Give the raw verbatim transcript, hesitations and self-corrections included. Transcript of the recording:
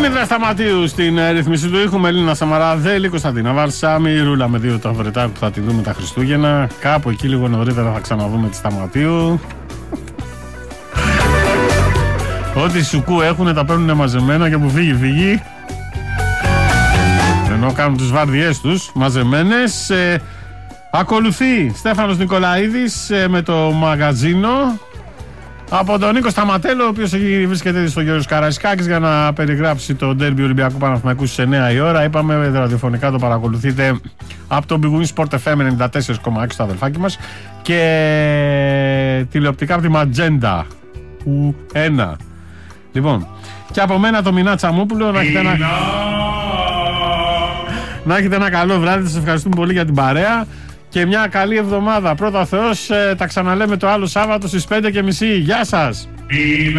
Δήμητρα Σταματίου στην ε, ρυθμίση του ήχου, Μελίνα Σαμαραδέλη, Κωνσταντίνα Βαρσάμι, Ρούλα με δύο ταυρετά που θα τη δούμε τα Χριστούγεννα. Κάπου εκεί λίγο νωρίτερα θα ξαναδούμε τη Σταματίου. Ό,τι σουκού έχουν τα παίρνουν μαζεμένα και που φύγει φύγει. Ενώ κάνουν τις βάρδιές τους μαζεμένες. ε, Ακολουθεί Στέφανος Νικολαίδης ε, με το μαγαζίνο. Από τον Νίκο Σταματέλο, ο οποίος βρίσκεται στο Γιώργος Καραϊσκάκης για να περιγράψει το ντέρμπι Ολυμπιακού Παναθηναϊκού στις εννιά η ώρα. Είπαμε, ραδιοφωνικά το παρακολουθείτε από το Big Win Sport εφ εμ ενενήντα τέσσερα κόμμα έξι, το αδελφάκι μας, και τηλεοπτικά από τη Ματζέντα ου ένα. Λοιπόν, και από μένα το Μινά Τσαμούπουλο, να έχετε ένα... να έχετε ένα καλό βράδυ. Σας ευχαριστούμε πολύ για την παρέα και μια καλή εβδομάδα. Πρώτα ο Θεός, ε, τα ξαναλέμε το άλλο Σάββατο στις πέντε και μισή. Γεια σας!